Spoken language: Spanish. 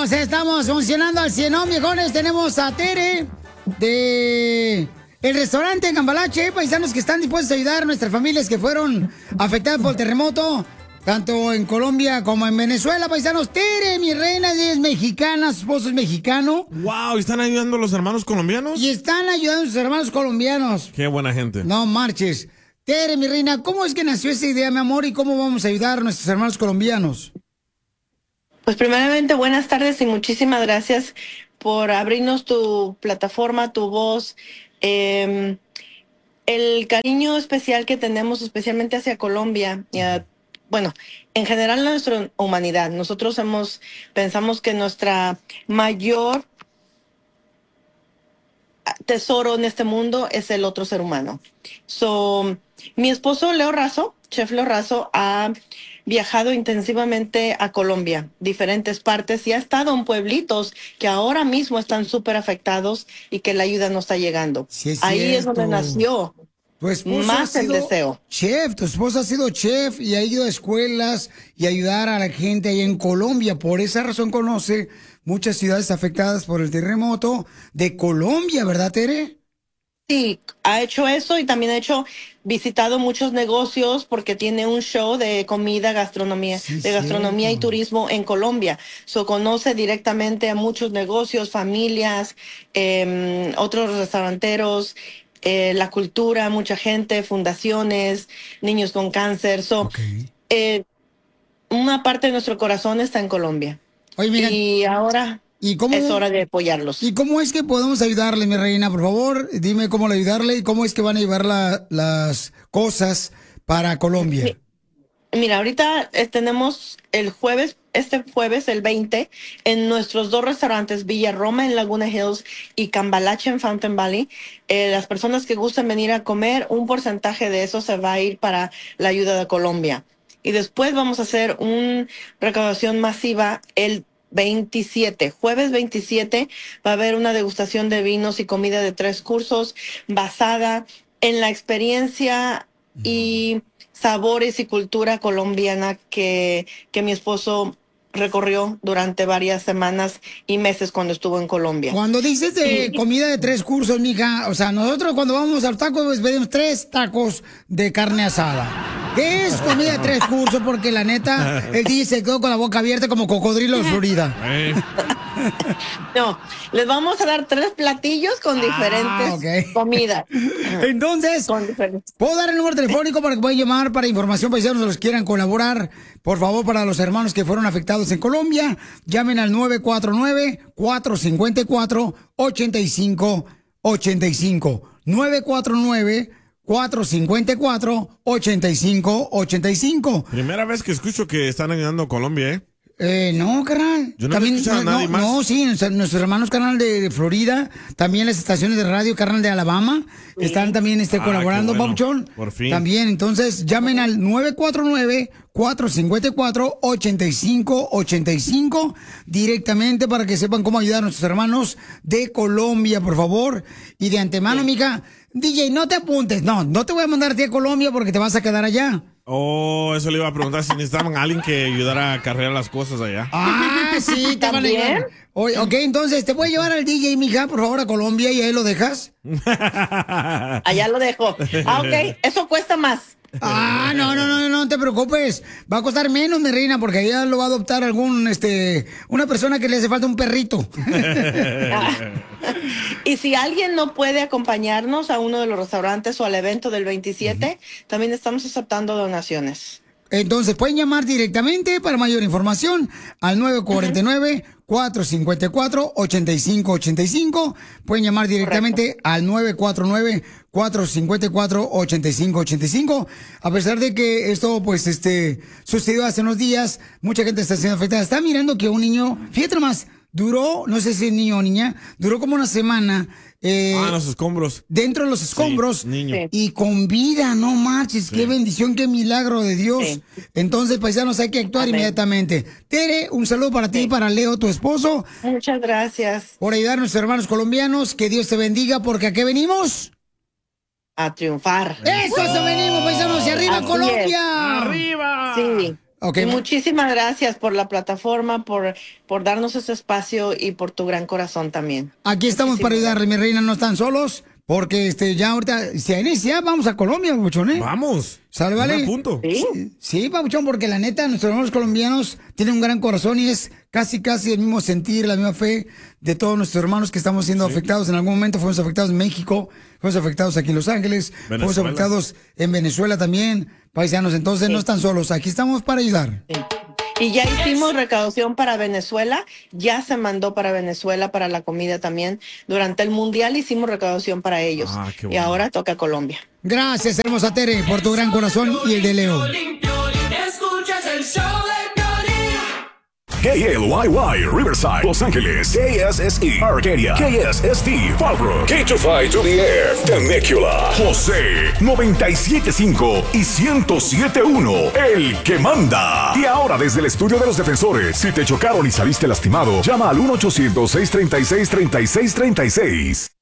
paisanos, estamos funcionando al 100, ¿no, viejones? Tenemos a Tere de el restaurante Cambalache, paisanos que están dispuestos a ayudar a nuestras familias que fueron afectadas por el terremoto, tanto en Colombia como en Venezuela, paisanos. Tere, mi reina, es mexicana, su esposo es mexicano. Wow, ¿y están ayudando a los hermanos colombianos? Y están ayudando a sus hermanos colombianos. Qué buena gente. No marches. Tere, mi reina, ¿cómo es que nació esa idea, mi amor, y cómo vamos a ayudar a nuestros hermanos colombianos? Pues primeramente, buenas tardes y muchísimas gracias por abrirnos tu plataforma, tu voz. El cariño especial que tenemos, especialmente hacia Colombia, bueno, en general nuestra humanidad. Nosotros pensamos que nuestra mayor tesoro en este mundo es el otro ser humano. Mi esposo Leo Razo, Chef Leo Razo, ha viajado intensivamente a Colombia, diferentes partes, y ha estado en pueblitos que ahora mismo están súper afectados y que la ayuda no está llegando. Sí, es ahí cierto. es donde nació Tu esposo más el deseo. Chef, tu esposo ha sido chef y ha ido a escuelas y ayudar a la gente ahí en Colombia. Por esa razón conoce muchas ciudades afectadas por el terremoto de Colombia, ¿verdad, Tere? Sí, ha hecho eso y también ha visitado muchos negocios porque tiene un show de comida, gastronomía, Sí, de gastronomía y cierto. turismo en Colombia. Conoce directamente a muchos negocios, familias, otros restauranteros, la cultura, mucha gente, fundaciones, niños con cáncer. Okay. Una parte de nuestro corazón está en Colombia. Oye, mira, Y ahora es hora de apoyarlos. ¿Y cómo es que podemos ayudarle, mi reina? Por favor, dime cómo ayudarle y cómo es que van a llevar las cosas para Colombia. Mira, ahorita tenemos este jueves, el 20, en nuestros dos restaurantes, Villa Roma en Laguna Hills y Cambalache en Fountain Valley. Las personas que gusten venir a comer, un porcentaje de eso se va a ir para la ayuda de Colombia. Y después vamos a hacer una recaudación masiva el 27, jueves 27, va a haber una degustación de vinos y comida de 3 cursos basada en la experiencia y sabores y cultura colombiana que mi esposo recorrió durante varias semanas y meses cuando estuvo en Colombia. Cuando dices de comida de 3 cursos, mija, o sea, nosotros cuando vamos a los tacos, pues pedimos 3 tacos de carne asada. ¿Qué es comida de 3 cursos? Porque la neta, el DJ se quedó con la boca abierta como cocodrilo de Florida. No, les vamos a dar 3 platillos con diferentes comidas. Entonces, ¿puedo dar el número telefónico para que puedan llamar para información paisanos de los que quieran colaborar? Por favor, para los hermanos que fueron afectados en Colombia, llamen al 949-454-8585. 949-454-8585. Primera vez que escucho que están ayudando a Colombia, ¿eh? No, carnal. Yo no he escuchado a nadie más. No, sí, nuestros hermanos, carnal, de Florida, también las estaciones de radio, carnal, de Alabama, están también colaborando, qué bueno. Papuchón. Por fin. También, entonces, llamen al 949-454-8585 directamente para que sepan cómo ayudar a nuestros hermanos de Colombia, por favor. Y de antemano, mija, DJ, no te apuntes. No te voy a mandar a ti a Colombia porque te vas a quedar allá. Oh, eso le iba a preguntar si necesitaban a alguien que ayudara a cargar las cosas allá. Ah, sí, te van a llevar. Oye, ok, entonces, ¿te voy a llevar al DJ, mija, por favor, a Colombia y ahí lo dejas? Allá lo dejo. Ok, eso cuesta más. No te preocupes. Va a costar menos, mi reina, porque allá lo va a adoptar una persona que le hace falta un perrito. Y si alguien no puede acompañarnos a uno de los restaurantes o al evento del 27, también estamos aceptando donaciones. Entonces, pueden llamar directamente para mayor información al 949-454-8585. Pueden llamar directamente al 949-454-8585. A pesar de que esto, sucedió hace unos días, mucha gente está siendo afectada. Está mirando que un niño, fíjate nomás, duró, no sé si es niño o niña, duró como una semana. Los escombros. Dentro de los escombros. Sí, niño. Sí. Y con vida, no marches. Sí. Qué bendición, qué milagro de Dios. Sí. Entonces, paisanos, hay que actuar inmediatamente. Tere, un saludo para ti y para Leo, tu esposo. Muchas gracias. Por ayudar a nuestros hermanos colombianos. Que Dios te bendiga, porque ¿a qué venimos? A triunfar. ¡Eso venimos, paisanos! ¡Y arriba, Colombia! ¡Arriba! Sí. Okay. Y muchísimas gracias por la plataforma, por darnos ese espacio y por tu gran corazón también. Aquí estamos para ayudarle, mi reina, no están solos. Porque ya ahorita se inicia, vamos a Colombia, Pabuchón, ¿eh? Vamos. ¿Sale, vale? Punto. Sí, Pabuchón, porque la neta, nuestros hermanos colombianos tienen un gran corazón y es casi el mismo sentir, la misma fe de todos nuestros hermanos que estamos siendo afectados. En algún momento fuimos afectados en México, fuimos afectados aquí en Los Ángeles, fuimos afectados en Venezuela también, paisanos. Entonces no están solos, aquí estamos para ayudar. Sí. Y ya hicimos recaudación para Venezuela, ya se mandó para Venezuela para la comida también. Durante el Mundial hicimos recaudación para ellos. Qué bueno. Y ahora toca Colombia. Gracias, hermosa Tere, por tu gran corazón y el de Leo. Escuchas el show de KLYY, Riverside, Los Ángeles, KSSE, Arcadia, KSST, Fallbrook, K252 to the Air, Temecula, José, 97.5 y 107.1, el que manda. Y ahora desde el estudio de los defensores, si te chocaron y saliste lastimado, llama al 1-800-636-3636.